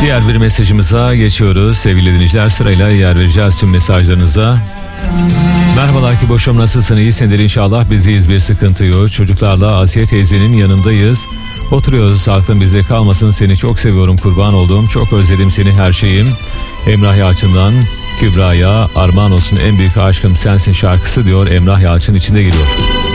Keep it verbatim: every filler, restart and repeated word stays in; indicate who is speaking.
Speaker 1: Diğer bir mesajımıza geçiyoruz sevgili dinleyiciler. Sırayla yer vereceğiz tüm mesajlarınıza. Merhabalar ki boşum, nasılsın? İyisindir inşallah. Biziz, bir sıkıntı yok. Çocuklarla Asiye teyzenin yanındayız. Oturuyoruz, aklın bizde kalmasın. Seni çok seviyorum, kurban olduğum. Çok özledim seni, her şeyim. Emrah Yalçın'dan Kübra'ya armağan olsun, en büyük aşkım sensin şarkısı diyor. Emrah Yalçın içinde geliyor.